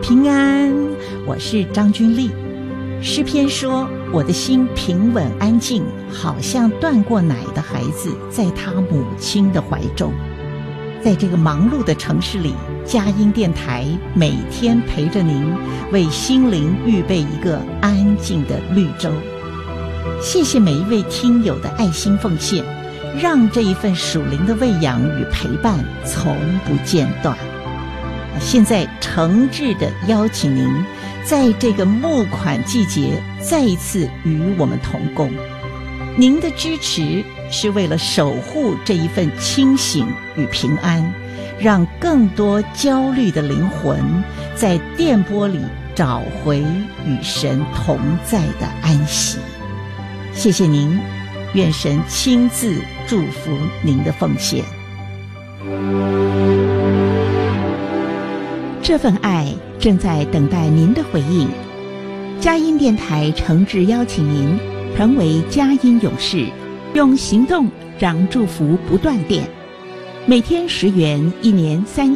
平安，我是张君丽。诗篇说，我的心平稳安静，好像断过奶的孩子在他母亲的怀中。在这个忙碌的城市里，佳音电台每天陪着您，为心灵预备一个安静的绿洲。谢谢每一位听友的爱心奉献，让这一份属灵的喂养与陪伴从不间断。现在诚挚地邀请您，在这个募款季节再一次与我们同工。您的支持是为了守护这一份清醒与平安，让更多焦虑的灵魂在电波里找回与神同在的安息。谢谢您，愿神亲自祝福您的奉献。 这份爱正在等待您的回应。佳音电台诚挚邀请您成为佳音勇士，用行动让祝福不断电。每天10元，1年3